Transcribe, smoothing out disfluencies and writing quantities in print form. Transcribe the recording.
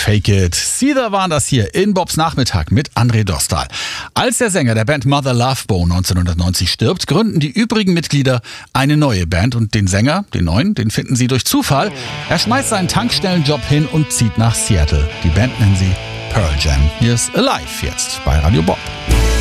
Fake It. Seether waren das hier in Bobs Nachmittag mit André Dostal. Als der Sänger der Band Mother Love Bone 1990 stirbt, gründen die übrigen Mitglieder eine neue Band und den Sänger, den neuen, den finden sie durch Zufall. Er schmeißt seinen Tankstellenjob hin und zieht nach Seattle. Die Band nennen sie Pearl Jam. Hier ist Alive jetzt bei Radio Bob.